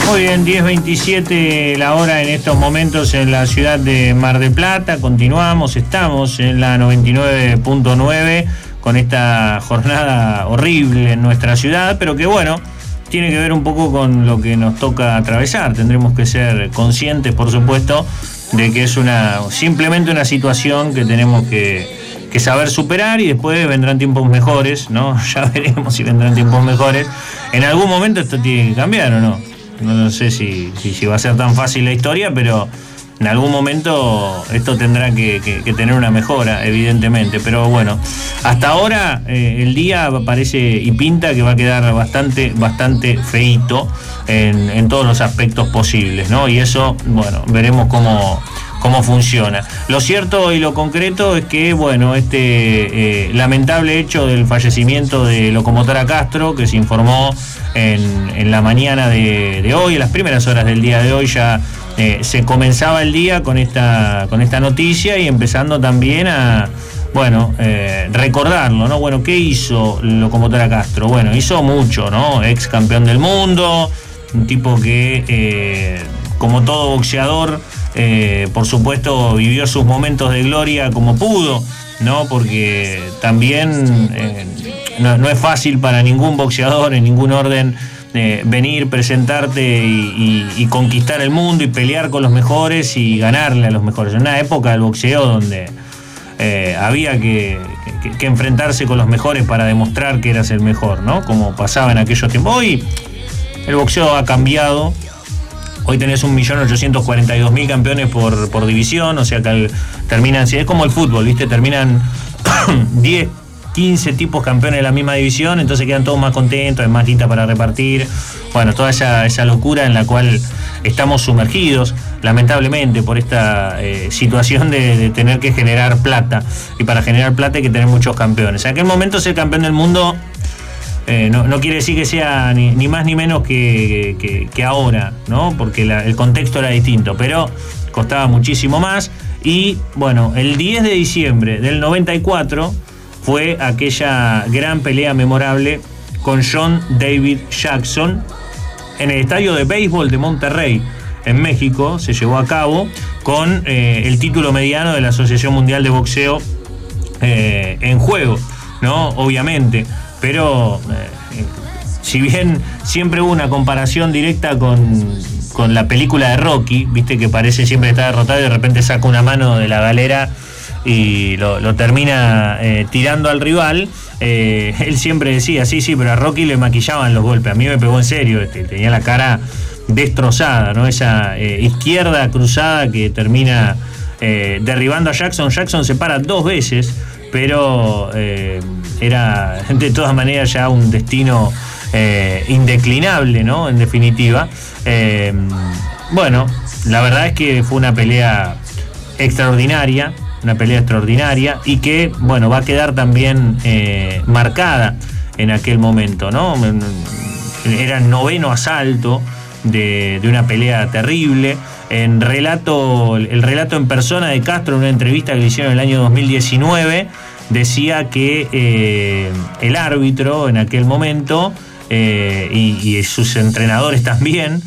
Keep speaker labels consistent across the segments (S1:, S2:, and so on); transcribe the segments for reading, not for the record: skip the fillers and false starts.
S1: Muy bien, 10:27 la hora en estos momentos en la ciudad de Mar del Plata. Continuamos, estamos en la 99.9 con esta jornada horrible en nuestra ciudad, pero que bueno, tiene que ver un poco con lo que nos toca atravesar. Tendremos que ser conscientes, por supuesto, de que es simplemente una situación que tenemos que saber superar, y después vendrán tiempos mejores, ¿no? Ya veremos si vendrán tiempos mejores. En algún momento esto tiene que cambiar, ¿o no? No sé si va a ser tan fácil la historia, pero en algún momento esto tendrá que tener una mejora, evidentemente. Pero bueno, hasta ahora el día parece y pinta que va a quedar bastante feíto en todos los aspectos posibles, ¿no? Y eso, bueno, veremos cómo funciona. Lo cierto y lo concreto es que, bueno, este lamentable hecho del fallecimiento de Locomotora Castro, que se informó en la mañana de hoy, en las primeras horas del día de hoy, ya se comenzaba el día con esta noticia, y empezando también a, bueno, recordarlo, ¿no? Bueno, ¿qué hizo Locomotora Castro? Bueno, hizo mucho, ¿no? Ex campeón del mundo, un tipo que, como todo boxeador, por supuesto vivió sus momentos de gloria como pudo, ¿no? Porque también no es fácil para ningún boxeador en ningún orden venir, presentarte y conquistar el mundo y pelear con los mejores y ganarle a los mejores. En una época del boxeo donde había que enfrentarse con los mejores para demostrar que eras el mejor, ¿no? Como pasaba en aquellos tiempos. Hoy el boxeo ha cambiado. Hoy tenés 1.842.000 campeones por división, o sea que terminan, es como el fútbol, ¿viste? Terminan 10, 15 tipos campeones de la misma división, entonces quedan todos más contentos, hay más guita para repartir. Bueno, toda esa locura en la cual estamos sumergidos, lamentablemente, por esta situación de tener que generar plata. Y para generar plata hay que tener muchos campeones. En aquel momento ser campeón del mundo no quiere decir que sea ni más ni menos que ahora, ¿no? Porque el contexto era distinto, pero costaba muchísimo más. Y bueno, el 10 de diciembre del 94 fue aquella gran pelea memorable con John David Jackson en el estadio de béisbol de Monterrey, en México. Se llevó a cabo con el título mediano de la Asociación Mundial de Boxeo en juego, ¿no? Obviamente. Pero si bien siempre hubo una comparación directa con la película de Rocky, viste que parece siempre estar derrotado y de repente saca una mano de la galera y lo termina tirando al rival, él siempre decía, sí, pero a Rocky le maquillaban los golpes, a mí me pegó en serio, tenía la cara destrozada, ¿no? Esa izquierda cruzada que termina derribando a Jackson. Jackson se para 2 veces, pero era de todas maneras ya un destino indeclinable, ¿no? En definitiva. Bueno, la verdad es que fue una pelea extraordinaria, y que, bueno, va a quedar también marcada en aquel momento, ¿no? Era el 9º asalto de una pelea terrible. El relato en persona de Castro en una entrevista que le hicieron en el año 2019 decía que el árbitro en aquel momento y sus entrenadores también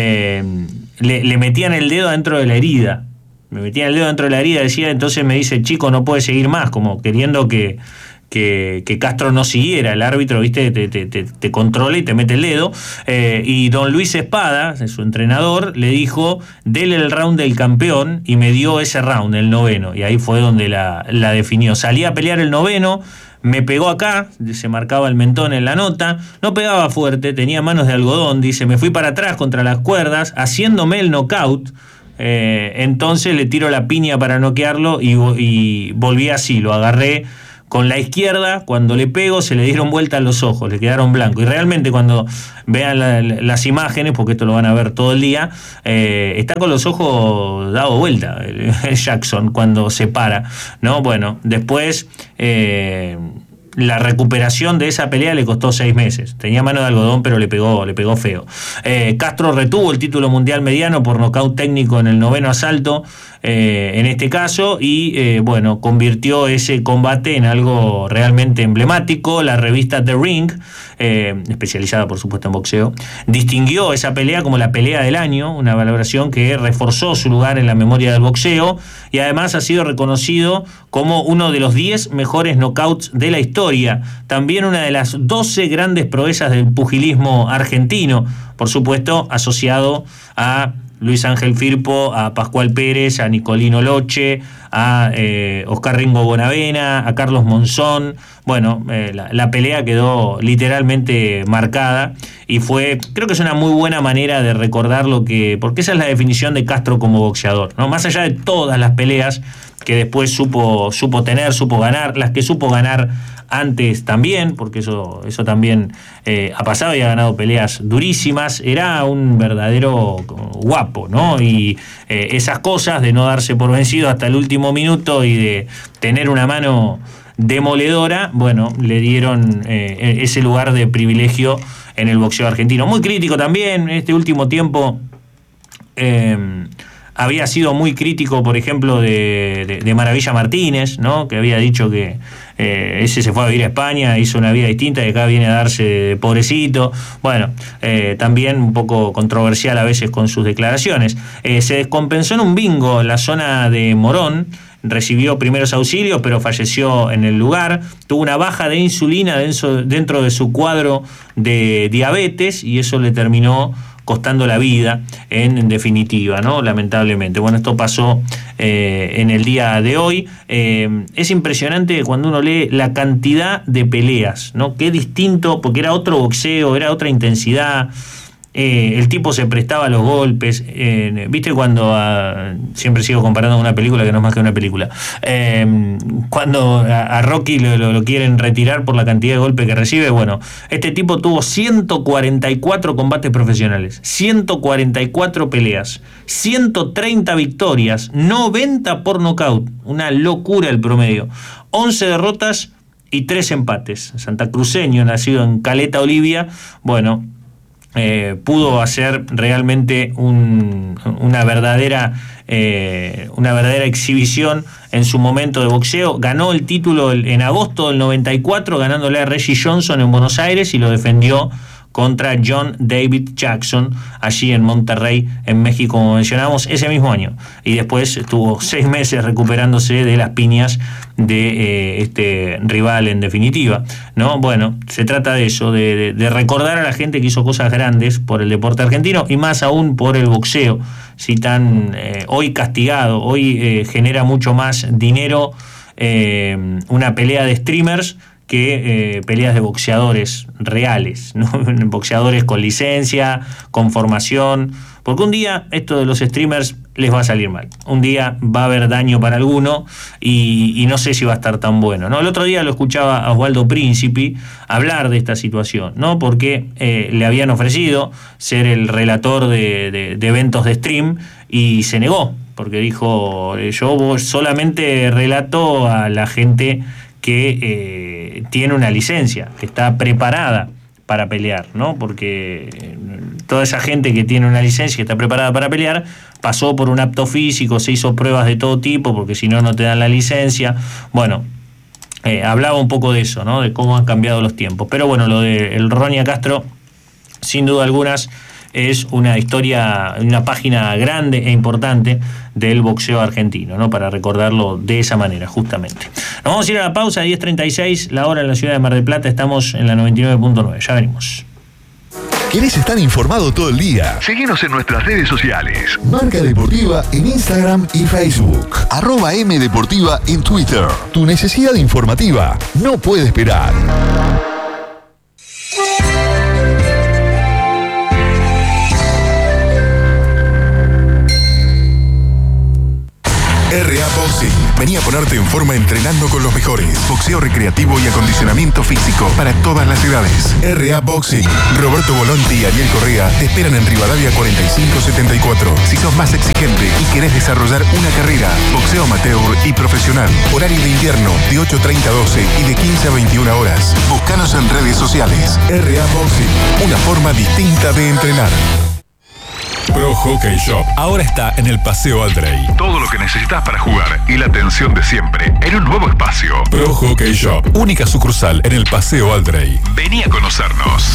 S1: le metían el dedo dentro de la herida. Me metían el dedo dentro de la herida, decía, entonces me dice, chico, no puede seguir más, como queriendo que Castro no siguiera. El árbitro, viste, te controla y te mete el dedo. Y don Luis Espada, su entrenador, le dijo, dele el round del campeón, y me dio ese round, el 9º, y ahí fue donde la definió. Salí a pelear el 9º, me pegó acá, se marcaba el mentón en la nota, no pegaba fuerte, tenía manos de algodón, dice, me fui para atrás contra las cuerdas, haciéndome el knockout. Entonces le tiro la piña para noquearlo y volví así, lo agarré con la izquierda, cuando le pego se le dieron vuelta los ojos, le quedaron blancos. Y realmente cuando vean las imágenes, porque esto lo van a ver todo el día, está con los ojos dado vuelta el Jackson cuando se para, ¿no? Bueno, después la recuperación de esa pelea le costó 6 meses. Tenía mano de algodón, pero le pegó feo. Castro retuvo el título mundial mediano por nocaut técnico en el 9º asalto, en este caso, y bueno, convirtió ese combate en algo realmente emblemático. La revista The Ring especializada por supuesto en boxeo, distinguió esa pelea como la pelea del año, una valoración que reforzó su lugar en la memoria del boxeo, y además ha sido reconocido como uno de los 10 mejores knockouts de la historia, también una de las 12 grandes proezas del pugilismo argentino, por supuesto asociado a Luis Ángel Firpo, a Pascual Pérez, a Nicolino Loche, a Oscar Ringo Bonavena, a Carlos Monzón. Bueno, la pelea quedó literalmente marcada y creo que es una muy buena manera de recordar porque esa es la definición de Castro como boxeador, ¿no? Más allá de todas las peleas que después supo ganar, las que supo ganar antes también, porque eso también ha pasado y ha ganado peleas durísimas, era un verdadero guapo, ¿no? Y esas cosas de no darse por vencido hasta el último minuto y de tener una mano demoledora, bueno, le dieron ese lugar de privilegio en el boxeo argentino. Muy crítico también en este último tiempo. Había sido muy crítico, por ejemplo, de Maravilla Martínez, ¿no? Que había dicho que ese se fue a vivir a España, hizo una vida distinta y acá viene a darse de pobrecito. Bueno, también un poco controversial a veces con sus declaraciones. Se descompensó en un bingo en la zona de Morón, recibió primeros auxilios, pero falleció en el lugar. Tuvo una baja de insulina dentro de su cuadro de diabetes y eso le terminó costando la vida en definitiva, ¿no? Lamentablemente. Bueno, esto pasó en el día de hoy. Es impresionante cuando uno lee la cantidad de peleas, ¿no? Qué distinto, porque era otro boxeo, era otra intensidad. El tipo se prestaba a los golpes. ¿Viste cuando siempre sigo comparando con una película que no es más que una película? Cuando a Rocky lo quieren retirar por la cantidad de golpes que recibe. Bueno, este tipo tuvo 144 combates profesionales, 144 peleas, 130 victorias, 90 por nocaut, una locura el promedio, 11 derrotas y 3 empates. Santacruceño, nacido en Caleta, Olivia. Bueno, pudo hacer realmente una verdadera exhibición en su momento de boxeo. Ganó el título en agosto del 94 ganándole a Reggie Johnson en Buenos Aires y lo defendió contra John David Jackson allí en Monterrey, en México, como mencionamos, ese mismo año. Y después estuvo 6 meses recuperándose de las piñas de este rival en definitiva, ¿no? Bueno, se trata de eso, de recordar a la gente que hizo cosas grandes por el deporte argentino y más aún por el boxeo, si tan hoy castigado, hoy genera mucho más dinero una pelea de streamers que peleas de boxeadores reales, ¿no? Boxeadores con licencia, con formación, porque un día esto de los streamers les va a salir mal, un día va a haber daño para alguno y no sé si va a estar tan bueno, ¿no? El otro día lo escuchaba a Osvaldo Príncipe hablar de esta situación, ¿no? Porque le habían ofrecido ser el relator de eventos de stream y se negó, porque dijo, yo solamente relato a la gente que tiene una licencia, que está preparada para pelear, ¿no? Porque toda esa gente que tiene una licencia, que está preparada para pelear, pasó por un apto físico, se hizo pruebas de todo tipo, porque si no, no te dan la licencia. Bueno, hablaba un poco de eso, ¿no? De cómo han cambiado los tiempos. Pero bueno, lo de el Ronia Castro, sin duda algunas, es una historia, una página grande e importante del boxeo argentino, ¿no? Para recordarlo de esa manera, justamente. Nos vamos a ir a la pausa, 10:36, la hora en la ciudad de Mar del Plata, estamos en la 99.9, ya venimos.
S2: ¿Querés estar informado todo el día? Seguinos en nuestras redes sociales. Marca Deportiva en Instagram y Facebook. @MDeportiva en Twitter. Tu necesidad informativa no puede esperar. RA Boxing. Vení a ponerte en forma entrenando con los mejores. Boxeo recreativo y acondicionamiento físico para todas las edades. RA Boxing. Roberto Volonti y Ariel Correa te esperan en Rivadavia 4574. Si sos más exigente y querés desarrollar una carrera, boxeo amateur y profesional. Horario de invierno de 8:30 a 12 y de 15 a 21 horas. Búscanos en redes sociales. RA Boxing. Una forma distinta de entrenar.
S3: Pro Hockey Shop ahora está en el Paseo Aldrey.
S2: Todo lo que necesitas para jugar y la atención de siempre en un nuevo espacio.
S3: Pro Hockey Shop, única sucursal en el Paseo Aldrey.
S2: Vení a conocernos.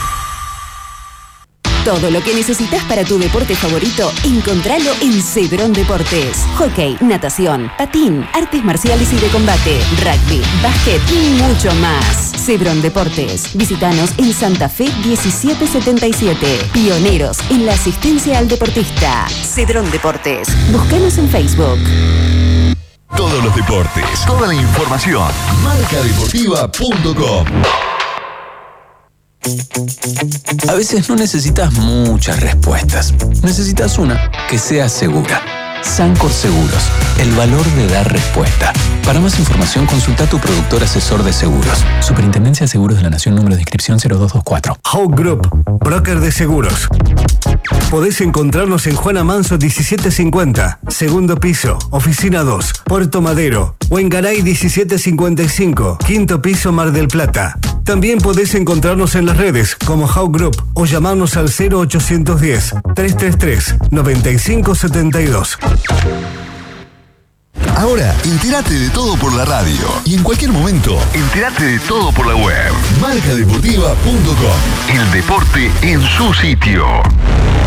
S4: Todo lo que necesitas para tu deporte favorito, encontralo en Cedrón Deportes. Hockey, natación, patín, artes marciales y de combate, rugby, básquet y mucho más. Cedrón Deportes. Visítanos en Santa Fe 1777. Pioneros en la asistencia al deportista. Cedrón Deportes. Búscanos en Facebook.
S5: Todos los deportes, toda la información. Marcadeportiva.com.
S6: A veces no necesitas muchas respuestas. Necesitas una que sea segura. Sancor Seguros, el valor de dar respuesta. Para más información, consulta a tu productor asesor de seguros. Superintendencia de Seguros de la Nación, número de inscripción 0224.
S7: Hawk Group, broker de seguros. Podés encontrarnos en Juana Manso 1750, segundo piso, oficina 2, Puerto Madero, o en Garay 1755, quinto piso, Mar del Plata. También podés encontrarnos en las redes como Hawk Group o llamarnos al 0810-333-9572.
S5: Ahora, entérate de todo por la radio. Y en cualquier momento, entérate de todo por la web. Marcadeportiva.com. El deporte en su sitio.